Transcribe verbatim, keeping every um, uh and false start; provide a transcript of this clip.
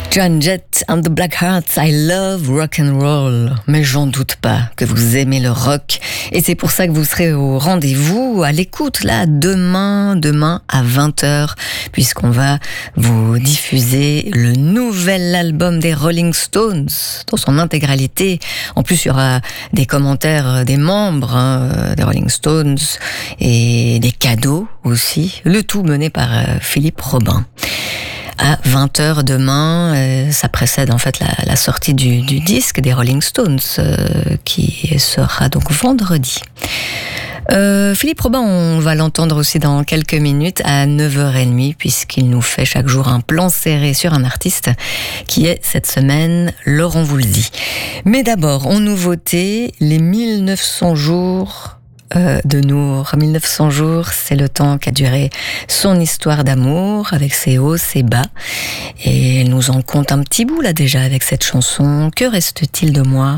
Joan Jett and the Blackhearts, I love rock and roll. Mais j'en doute pas que vous aimez le rock. Et c'est pour ça que vous serez au rendez-vous, à l'écoute, là, demain, demain à vingt heures, puisqu'on va vous diffuser le nouvel album des Rolling Stones, dans son intégralité. En plus, il y aura des commentaires des membres hein, des Rolling Stones et des cadeaux aussi. Le tout mené par euh, Philippe Robin. À vingt heures demain, euh, ça précède en fait la, la sortie du, du disque des Rolling Stones, euh, qui sera donc vendredi. Euh, Philippe Robin, on va l'entendre aussi dans quelques minutes à neuf heures trente, puisqu'il nous fait chaque jour un plan serré sur un artiste, qui est cette semaine Laurent Voulzy. Mais d'abord, en nouveauté, les mille neuf cents jours... Euh, de Nour. mille neuf cents jours, c'est le temps qu'a duré son histoire d'amour, avec ses hauts, ses bas. Et elle nous en compte un petit bout là déjà avec cette chanson. Que reste-t-il de moi ?